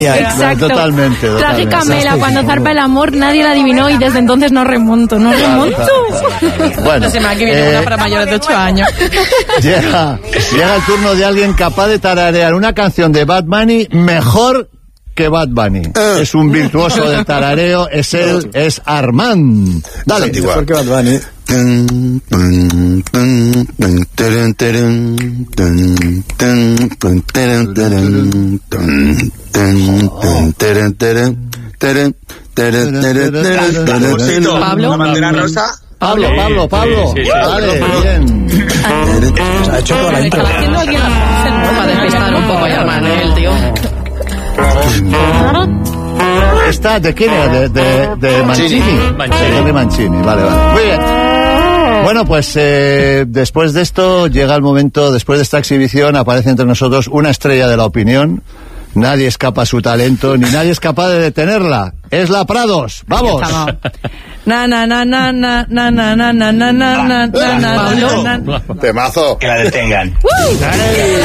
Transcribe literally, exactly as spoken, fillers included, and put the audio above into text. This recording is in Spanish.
Exacto. Totalmente, totalmente. Trágica Mela, cuando zarpa el amor, nadie la adivinó y desde entonces no remonto, no remonto. Bueno, La semana que viene eh, una para mayores de ocho años. Llega, llega el turno de alguien capaz de tararear una canción de Bad Bunny mejor que Bad Bunny. Es un virtuoso del tarareo, es él, es Armand. Dale. Mejor que Bad Bunny. Pablo. Una bandera rosa. Pablo, Pablo, Pablo. Sí, sí, sí. Vale, bien. Ha hecho toda la Me intro. estaba haciendo alguien para despistar un poco a llamar, ¿eh? El tío. Esta, ¿de quién era? De, de, de Mancini. Mancini. De Mancini, vale, vale. Muy bien. Bueno, pues eh, después de esto llega el momento, después de esta exhibición aparece entre nosotros una estrella de la opinión. Nadie escapa a su talento, ni nadie es capaz de detenerla. Es la Prados. ¡Vamos! Na na na na na na na na na na na na na na. Temazo. Que la detengan.